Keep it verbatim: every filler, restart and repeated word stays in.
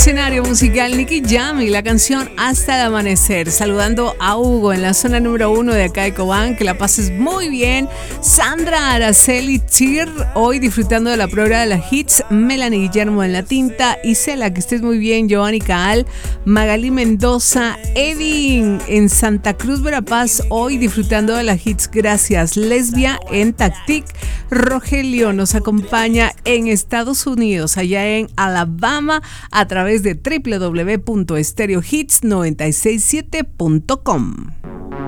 escenario musical Nicky Jam y la canción Hasta el Amanecer. Saludando a Hugo en la zona número uno de acá de Cobán, que la pases muy bien. Sandra Araceli Tir, hoy disfrutando de la prueba de las hits. Melanie Guillermo en la tinta. Isela, que estés muy bien. Giovanni Caal, Magalí Mendoza, Edin en Santa Cruz, Verapaz, hoy disfrutando de las hits. Gracias. Lesbia en Tactic. Rogelio nos acompaña en Estados Unidos, allá en Alabama, a través de doble u doble u doble u punto stereo hits noventa y seis siete punto com.